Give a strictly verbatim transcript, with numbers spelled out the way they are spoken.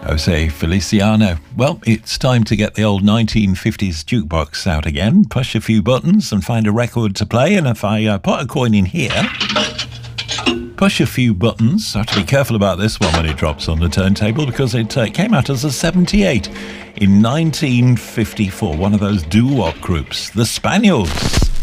Jose Feliciano. Well, it's time to get the old nineteen fifties jukebox out again, push a few buttons and find a record to play. And if I uh, put a coin in here, push a few buttons, I have to be careful about this one when it drops on the turntable, because it uh, came out as a seventy-eight in nineteen fifty-four, one of those doo-wop groups, the Spaniels.